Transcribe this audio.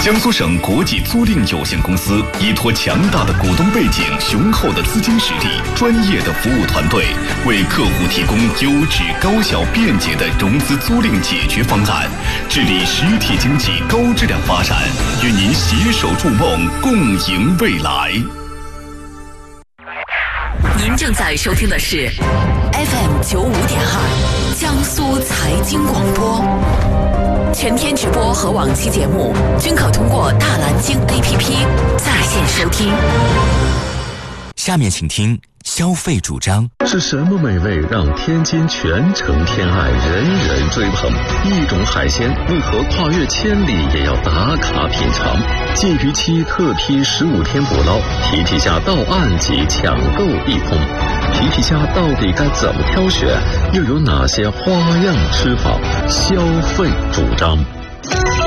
江苏省国际租赁有限公司依托强大的股东背景、雄厚的资金实力、专业的服务团队，为客户提供优质、高效、便捷的融资租赁解决方案，致力实体经济高质量发展，与您携手筑梦，共赢未来。 您正在收听的是 FM95.2江苏财经广播，全天直播和往期节目均可通过大蓝鲸 APP 在线收听。 下面请听消费主张。 是什么美味让天津全城偏爱，人人追捧？一种海鲜为何跨越千里也要打卡品尝？禁渔期特批15天捕捞，皮皮虾到岸即抢购一空。皮皮虾到底该怎么挑选？又有哪些花样吃法？消费主张。